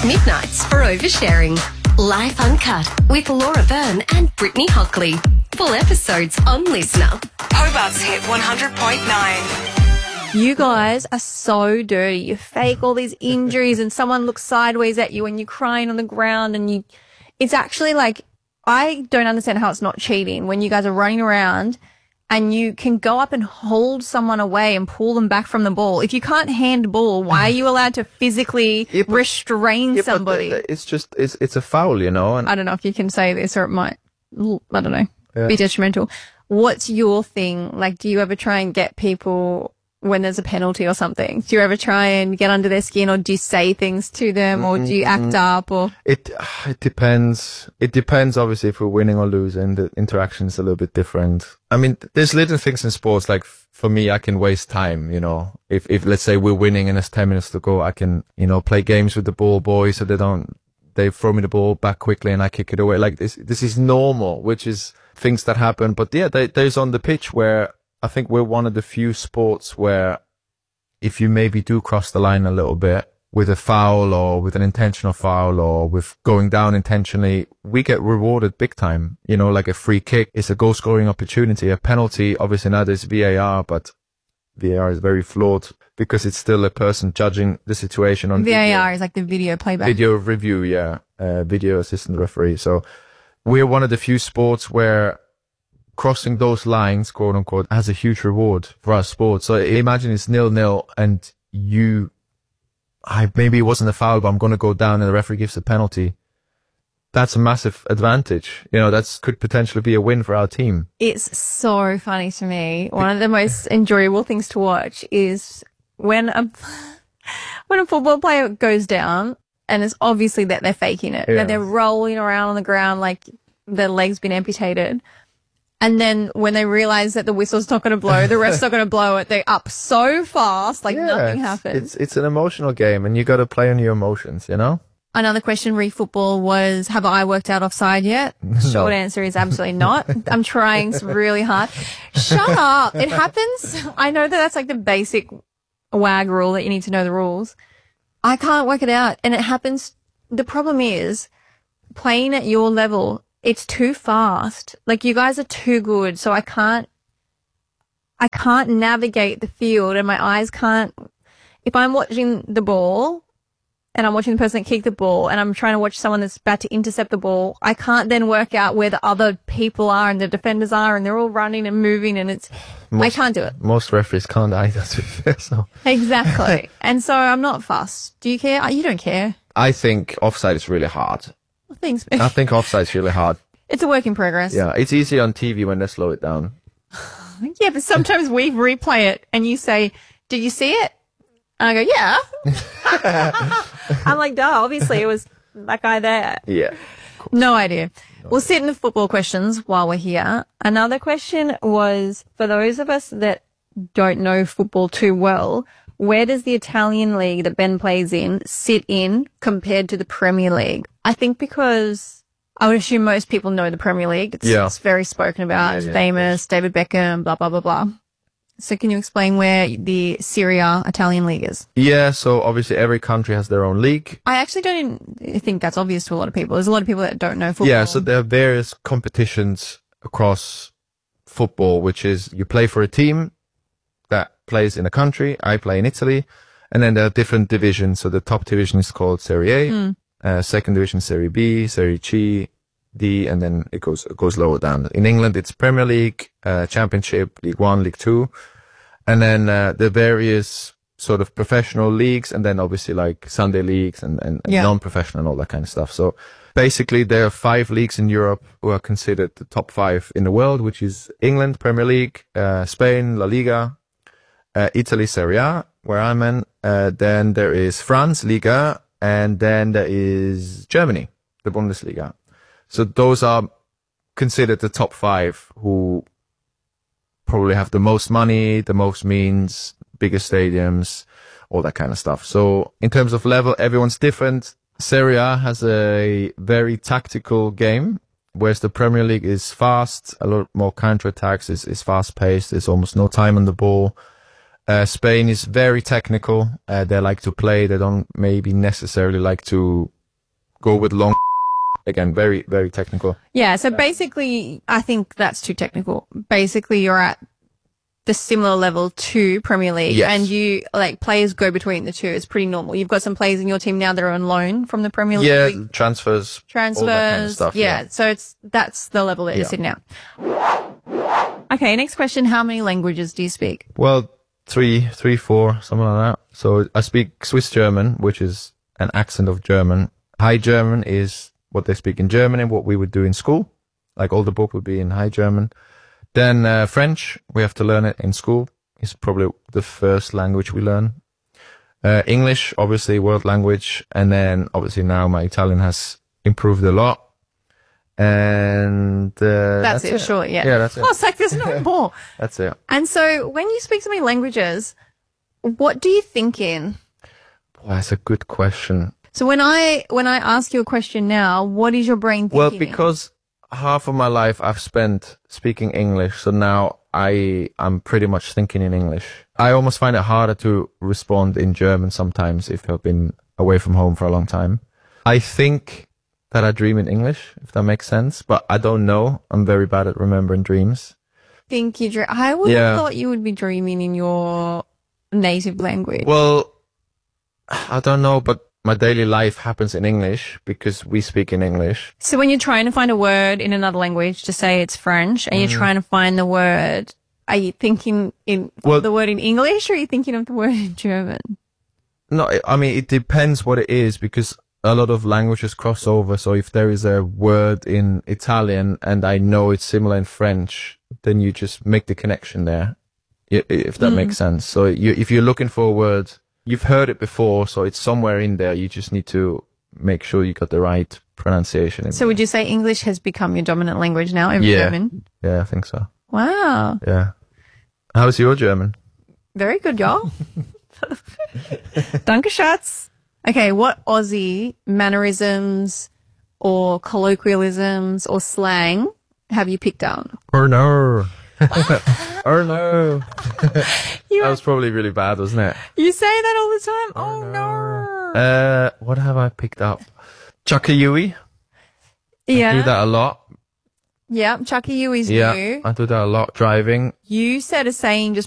Midnights for Oversharing. Live Uncut with Laura Byrne and Brittany Hockley. Full episodes on Listener. Hobart's Hit 100.9. You guys are so dirty. You fake all these injuries and someone looks sideways at you and you're crying on the ground and it's actually like, I don't understand how it's not cheating when you guys are running around and you can go up and hold someone away and pull them back from the ball. If you can't handball, why are you allowed to physically restrain somebody? It's a foul, you know. And I don't know if you can say this or it might, I don't know, be detrimental. What's your thing? Like, do you ever try and get people when there's a penalty or something? Do you ever try and get under their skin, or do you say things to them, or do you act up? Or it depends. It depends, obviously, if we're winning or losing. The interaction is a little bit different. I mean, there's little things in sports, like for me, I can waste time, you know. If let's say we're winning and there's 10 minutes to go, I can, you know, play games with the ball boys so they throw me the ball back quickly and I kick it away. Like this is normal, which is things that happen. But yeah, there's on the pitch where I think we're one of the few sports where if you maybe do cross the line a little bit with a foul or with an intentional foul or with going down intentionally, we get rewarded big time. You know, like a free kick is a goal scoring opportunity. A penalty, obviously now there's VAR, but VAR is very flawed because it's still a person judging the situation on VAR video. is like the video playback. Video review, yeah. Video assistant referee. So we're one of the few sports where crossing those lines, quote unquote, has a huge reward for our sport. So imagine it's 0-0 and maybe it wasn't a foul, but I'm going to go down and the referee gives a penalty. That's a massive advantage. You know, that could potentially be a win for our team. It's so funny to me. One of the most enjoyable things to watch is when a football player goes down and it's obviously that they're faking it, that they're rolling around on the ground like their leg's been amputated. And then when they realize that the whistle's not going to blow, the ref's not going to blow it, they're up so fast, like nothing happened. It's an emotional game and you got to play on your emotions, you know? Another question re football was, have I worked out offside yet? No. Short answer is absolutely not. I'm trying really hard. Shut up. It happens. I know that that's like the basic WAG rule that you need to know the rules. I can't work it out. And it happens. The problem is playing at your level, it's too fast. Like, you guys are too good. So I can't navigate the field and my eyes can't. If I'm watching the ball and I'm watching the person that kicked the ball and I'm trying to watch someone that's about to intercept the ball, I can't then work out where the other people are and the defenders are and they're all running and moving and I can't do it. Most referees can't either, to be fair, so. Exactly. And so I'm not fussed. Do you care? You don't care. I think offside is really hard. Thanks. I think offside's really hard. It's a work in progress. Yeah, it's easy on TV when they slow it down. Yeah, but sometimes we replay it and you say, did you see it? And I go, yeah. I'm like, duh, obviously it was that guy there. Yeah. No idea. We'll sit in the football questions while we're here. Another question was, for those of us that don't know football too well, where does the Italian league that Ben plays in sit in compared to the Premier League? I think because I would assume most people know the Premier League. It's very spoken about, famous, David Beckham, blah, blah, blah, blah. So can you explain where the Serie A Italian league is? Yeah, so obviously every country has their own league. I actually don't think that's obvious to a lot of people. There's a lot of people that don't know football. Yeah, so there are various competitions across football, which is you play for a team that plays in a country. I play in Italy. And then there are different divisions. So the top division is called Serie A, second division Serie B, Serie C, D, and then it goes lower down. In England, it's Premier League, Championship, League One, League Two, and then the various sort of professional leagues, and then obviously like Sunday leagues and non-professional and all that kind of stuff. So basically, there are 5 leagues in Europe who are considered the top 5 in the world, which is England, Premier League, Spain, La Liga, Italy, Serie A, where I'm in. Then there is France, Liga, and then there is Germany, the Bundesliga. So those are considered the top 5 who probably have the most money, the most means, biggest stadiums, all that kind of stuff. So in terms of level, everyone's different. Serie A has a very tactical game, whereas the Premier League is fast, a lot more counterattacks, is fast paced, there's almost no time on the ball. Spain is very technical. They like to play. They don't maybe necessarily like to go with long. Again, very, very technical. Yeah, so basically, I think that's too technical. Basically, you're at the similar level to Premier League, Yes. and you like players go between the two. It's pretty normal. You've got some players in your team now that are on loan from the Premier League. Yeah, transfers, all that kind of stuff. Yeah, so that's the level that you're sitting at. Okay, next question: how many languages do you speak? Well, three, four, something like that. So I speak Swiss German, which is an accent of German. High German is what they speak in Germany, what we would do in school. Like all the book would be in High German. Then French, we have to learn it in school. It's probably the first language we learn. English, obviously, world language. And then obviously now my Italian has improved a lot. And That's it, sure, yeah. Yeah, that's it. Oh, it's like there's no more. That's it. And so when you speak so many languages, what do you think in? Boy, that's a good question. So when I ask you a question now, what is your brain thinking? Well, because half of my life I've spent speaking English, so now I'm pretty much thinking in English. I almost find it harder to respond in German sometimes if I've been away from home for a long time. I think that I dream in English, if that makes sense, but I don't know. I'm very bad at remembering dreams. Think you dream? I would have thought you would be dreaming in your native language. Well, I don't know, but my daily life happens in English because we speak in English. So when you're trying to find a word in another language, to say it's French, and you're trying to find the word, are you thinking in the word in English, or are you thinking of the word in German? No, I mean, it depends what it is because a lot of languages cross over. So if there is a word in Italian and I know it's similar in French, then you just make the connection there, if that makes sense. So if you're looking for a word, you've heard it before, so it's somewhere in there. You just need to make sure you got the right pronunciation. So would you say English has become your dominant language now over German? Yeah, I think so. Wow. Yeah. How's your German? Very good, y'all. Danke, Schatz. Okay, what Aussie mannerisms or colloquialisms or slang have you picked up? Oh no. Oh no. That was probably really bad, wasn't it? You say that all the time? Oh no. What have I picked up? Chuckayui. Yeah. I do that a lot. Yeah, Chucky U is Yeah, new. I do that a lot driving. You said a saying just